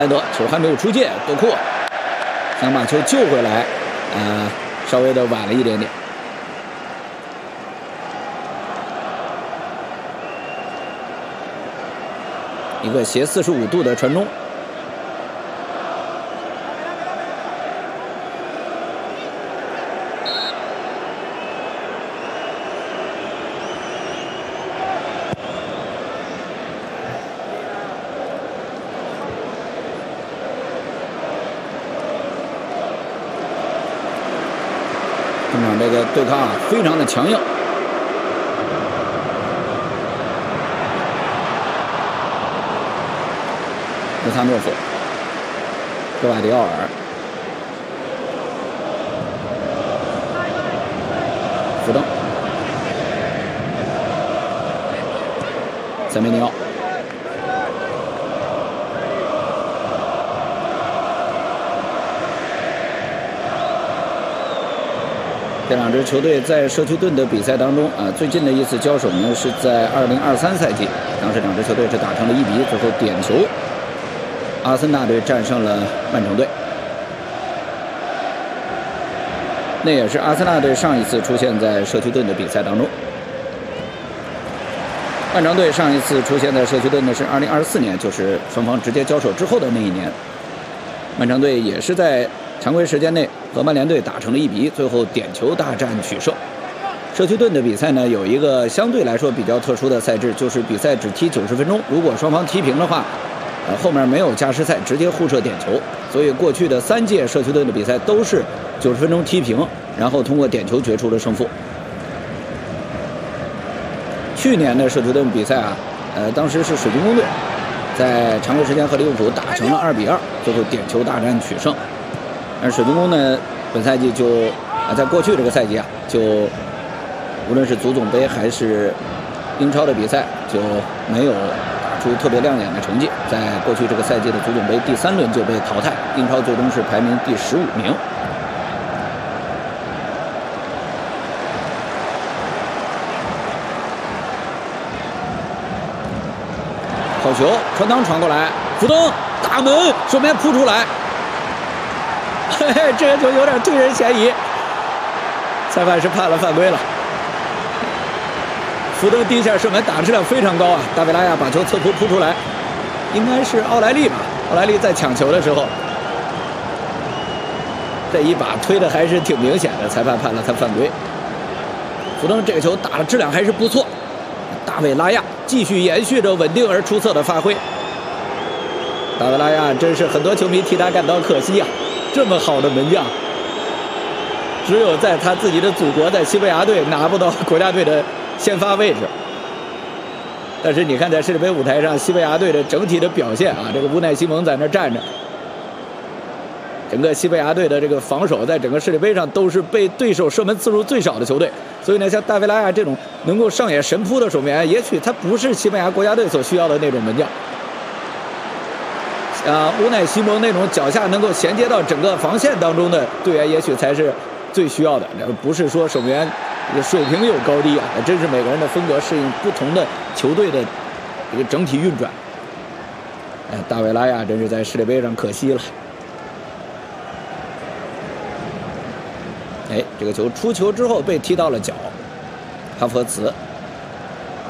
莱德球还没有出界，多库想把球救回来，稍微的晚了一点点。一个斜45度的传中。 中场这个对抗非常的强硬。穆萨诺夫、格瓦迪奥尔、福登、塞梅尼奥。 这两支球队在社区盾的比赛当中最近的一次交手呢是在2023赛季，当时两支球队是打成了1比1，最后点球，阿森纳队战胜了曼城队。那也是阿森纳队上一次出现在社区盾的比赛当中。曼城队上一次出现在社区盾的是2024年，就是双方直接交手之后的那一年。曼城队也是在 常规时间内和曼联队打成了1比1，最后点球大战取胜。社区盾的比赛呢，有一个相对来说比较特殊的赛制，就是比赛只踢90分钟，如果双方踢平的话，后面没有加时赛，直接互射点球。所以过去的3届社区盾的比赛都是90分钟踢平，然后通过点球决出了胜负。去年的社区盾比赛当时是水晶宫队在常规时间和利物浦打成了2比2，最后点球大战取胜。 而水晶宫呢，本赛季就在过去这个赛季就无论是足总杯还是英超的比赛，就没有打出特别亮眼的成绩。在过去这个赛季的足总杯第3轮就被淘汰，英超最终是排名第15名。好球，传裆传过来，福登大门手面扑出来。 嘿嘿，这个球有点推人嫌疑，裁判是判了犯规了。福登第一下射门打质量非常高大维拉亚把球侧扑扑出来，应该是奥莱利吧？奥莱利在抢球的时候，这一把推的还是挺明显的，裁判判了他犯规。福登这个球打的质量还是不错，大卫拉亚继续延续着稳定而出色的发挥。大卫拉亚真是很多球迷替他感到可惜这么好的门将，只有在他自己的祖国，在西班牙队拿不到国家队的先发位置。但是你看，在世界杯舞台上，西班牙队的整体的表现这个乌奈西蒙在那站着，整个西班牙队的这个防守，在整个世界杯上都是被对手射门次数最少的球队。所以呢，像大卫拉亚这种能够上演神扑的守门员，也许他不是西班牙国家队所需要的那种门将。 乌奈西蒙那种脚下能够衔接到整个防线当中的队员，也许才是最需要的。不是说守门员水平有高低真是每个人的风格适应不同的球队的这个整体运转。大卫拉亚真是在世界杯上可惜了。这个球出球之后被踢到了脚，哈弗茨。